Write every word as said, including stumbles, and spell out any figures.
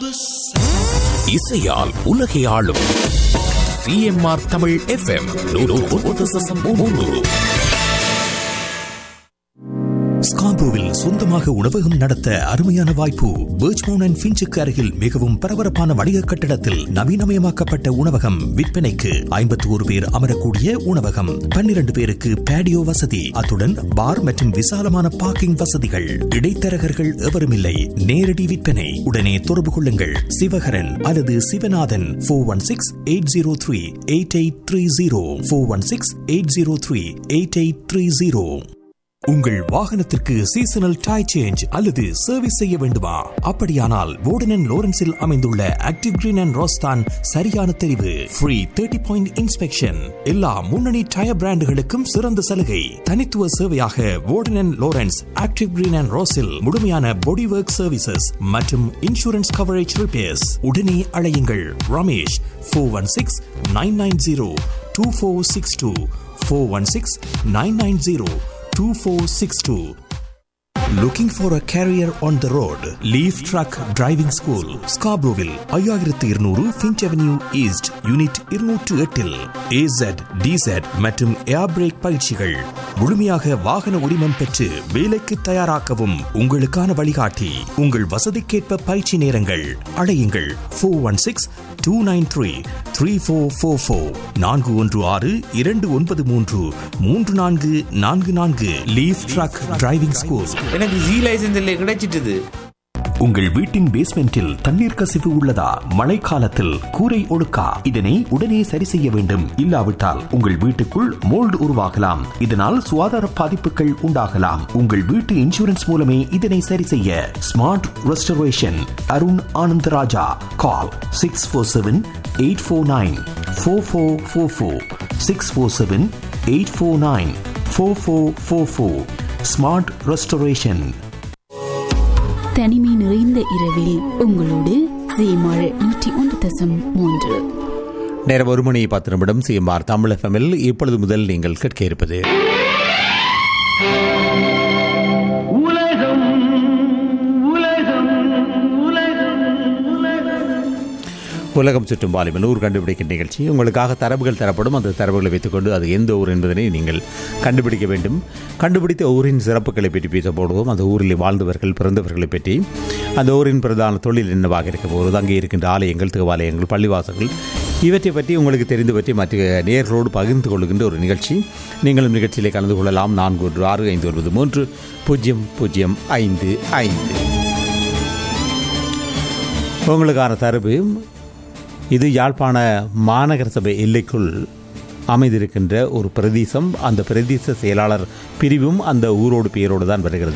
இசையால் உலகை ஆளும் சிஎம்ஆர் தமிழ் எஃப்எம் மூன்று. ஸ்கார்பரோவில் சொந்தமாக உணவகம் நடத்த அருமையான வாய்ப்பு. பர்ச்மவுண்ட் அண்ட் ஃபின்ச்சுக்கு அருகில் மிகவும் பரபரப்பான வணிக கட்டடத்தில் நவீனமயமாக்கப்பட்ட உணவகம் விற்பனைக்கு. ஐம்பத்தி ஒரு பேர் அமரக்கூடிய உணவகம், பன்னிரண்டு பேருக்கு பேடியோ வசதி, அத்துடன் பார் மற்றும் விசாலமான பார்க்கிங் வசதிகள். இடைத்தரகர்கள் எவரும் இல்லை. நேரடி விற்பனை. உடனே தொடர்பு கொள்ளுங்கள் சிவகரன் அல்லது Sivanathan. Four one six eight zero three eight eight three zero four one six eight zero three eight eight three zero. உங்கள் வாகனத்திற்கு சீசனல் டயர் சேஞ்ச் அல்லது சர்வீஸ் செய்ய வேண்டுமா? அப்படியானால் வோர்டன் அண்ட் லோரன்ஸில் அமைந்துள்ள ஆக்டிவ் கிரீன் அண்ட் ரோஸ் தான் சரியான தெரிவு. Free thirty point inspection. எல்லா முன்னணி டயர் பிராண்டுகளுக்கும் சிறந்த சலுகை. தனித்துவ சேவையாக வோர்டன் and Lawrence active green and ரோஸில் முழுமையான பாடி ஒர்க் சர்வீசஸ் மற்றும் இன்சூரன்ஸ் கவரேஜ் ரிப்பேர்ஸ். உடனே அழையுங்கள் Ramesh four one six nine nine zero two four six two four one six nine nine zero two four six two. Looking for a career on the road? Leaf Truck Driving School, Scarboroughville, ஐயாயிரத்து இருநூறு Finch Avenue East, Unit இருநூற்று எட்டில் A Z, D Z மற்றும் ஏர் break பயிற்சிகள். முழுமையாக வாகன உரிமம் பெற்று வேலைக்கு தயாராக்கவும் உங்களுக்கான வழிகாட்டி. உங்கள் வசதிக்கேற்ப பயிற்சி நேரங்கள். அழையுங்கள் four one six two nine three three four four four நான்கு ஒன்று ஆறு இரண்டு ஒன்பது மூன்று மூன்று நான்கு நான்கு நான்கு. Leaf drug driving school. எனக்கு ஜி லைசென்ஸ் இல்லை கிடைச்சிட்டது. உங்கள் வீட்டின் பேஸ்மெண்டில் தண்ணீர் கசிவு உள்ளதா? மழைக்காலத்தில் கூரை ஒழுக்கா? இதனை உடனே சரி செய்ய வேண்டும். இல்லாவிட்டால் உங்கள் வீட்டுக்குள் மோல்டு உருவாகலாம். இதனால் சுகாதார பாதிப்புகள் உண்டாகலாம். உங்கள் வீட்டு இன்சூரன்ஸ் மூலமே இதனை சரி செய்ய. Smart restoration Arun Anandaraja. கால் six four seven eight four nine four four four four six four seven eight four nine four four four four. Smart restoration. தனிமை நிறைந்த இரவில் உங்களோடு சிஎம்ஆர் நூற்றி ஒன்று தசம் மூன்று. நேரம் ஒரு மணி பத்து நிமிடம். சிஎம்ஆர் தமிழ் எஃப்எம்மில் இப்பொழுது முதல் நீங்கள் கேட்க இருப்பது உலகம் சுற்றும் வாலிபன் ஊர் கண்டுபிடிக்கும் நிகழ்ச்சி. உங்களுக்காக தரவுகள் தரப்படும். அந்த தரவுகளை வைத்துக்கொண்டு அது எந்த ஊர் என்பதனை நீங்கள் கண்டுபிடிக்க வேண்டும். கண்டுபிடித்த ஊரின் சிறப்புகளை பற்றி பேச போடுவோம். அந்த ஊரில் வாழ்ந்தவர்கள், பிறந்தவர்களை பற்றி, அந்த ஊரின் பிரதான தொழில் என்னவாக இருக்க போகிறது, அங்கே இருக்கின்ற ஆலயங்கள், தேவாலயங்கள், பள்ளிவாசல்கள், இவற்றை பற்றி உங்களுக்கு தெரிந்து பற்றி மற்ற நேயர்களோடு பகிர்ந்து கொள்கின்ற ஒரு நிகழ்ச்சி. நீங்களும் நிகழ்ச்சியிலே கலந்து கொள்ளலாம். நான்கு ஒன்று ஆறு ஐந்து ஒன்பது மூன்று பூஜ்ஜியம் பூஜ்ஜியம் ஐந்து ஐந்து. உங்களுக்கான தரவு இது யாழ்ப்பாண மாநகர சபை எல்லைக்குள் அமைந்திருக்கின்ற ஒரு பிரதேசம். அந்த பிரதேச செயலாளர் பிரிவும் அந்த ஊரோடு பெயரோடு தான் வருகிறது.